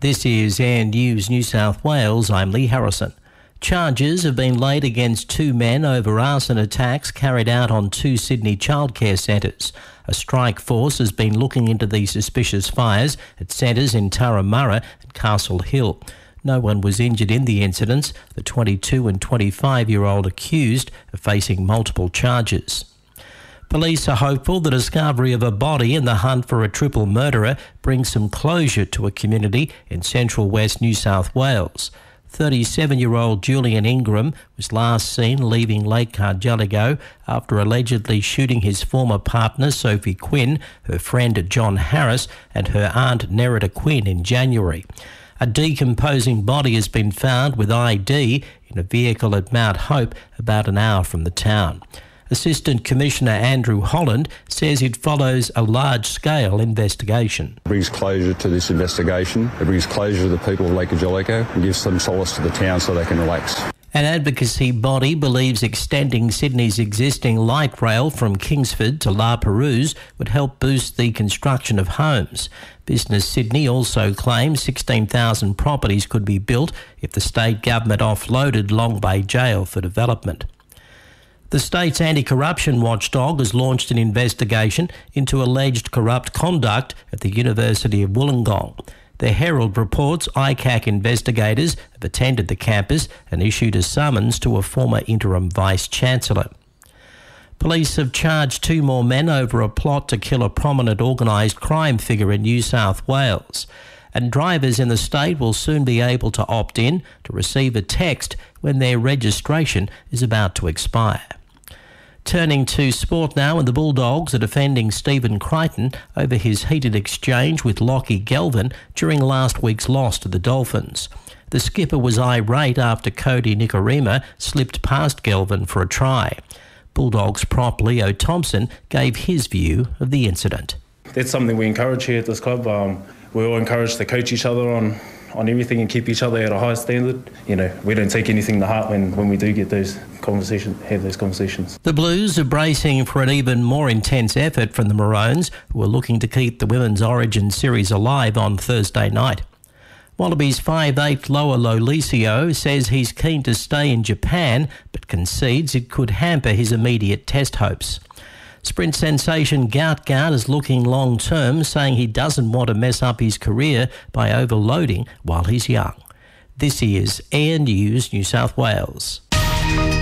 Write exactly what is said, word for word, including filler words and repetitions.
This is Air News New South Wales. I'm Lee Harrison. Charges have been laid against two men over arson attacks carried out on two Sydney childcare centres. A strike force has been looking into the suspicious fires at centres in Turramurra and Castle Hill. No one was injured in the incidents. The twenty-two and twenty-five-year-old accused are facing multiple charges. Police are hopeful the discovery of a body in the hunt for a triple murderer brings some closure to a community in central west New South Wales. thirty-seven-year-old Julian Ingram was last seen leaving Lake Cargelligo after allegedly shooting his former partner Sophie Quinn, her friend John Harris and her aunt Nerida Quinn in January. A decomposing body has been found with I D in a vehicle at Mount Hope about an hour from the town. Assistant Commissioner Andrew Holland says it follows a large-scale investigation. It brings closure to this investigation. It brings closure to the people of Lake Cargelligo and gives some solace to the town so they can relax. An advocacy body believes extending Sydney's existing light rail from Kingsford to La Perouse would help boost the construction of homes. Business Sydney also claims sixteen thousand properties could be built if the state government offloaded Long Bay Jail for development. The state's anti-corruption watchdog has launched an investigation into alleged corrupt conduct at the University of Wollongong. The Herald reports I C A C investigators have attended the campus and issued a summons to a former interim vice-chancellor. Police have charged two more men over a plot to kill a prominent organised crime figure in New South Wales. And drivers in the state will soon be able to opt in to receive a text when their registration is about to expire. Turning to sport now, and the Bulldogs are defending Stephen Crichton over his heated exchange with Lachie Galvin during last week's loss to the Dolphins. The skipper was irate after Cody Nikorima slipped past Galvin for a try. Bulldogs prop Leo Thompson gave his view of the incident. That's something we encourage here at this club. Um, we're all encouraged to coach each other on on everything and keep each other at a high standard. You know, we don't take anything to heart when, when we do get those conversations, have those conversations. The Blues are bracing for an even more intense effort from the Maroons, who are looking to keep the Women's Origin Series alive on Thursday night. Wallabies five eight Loa Lolesio says he's keen to stay in Japan, but concedes it could hamper his immediate test hopes. Sprint sensation Gout Gout is looking long-term, saying he doesn't want to mess up his career by overloading while he's young. This is Air News New South Wales.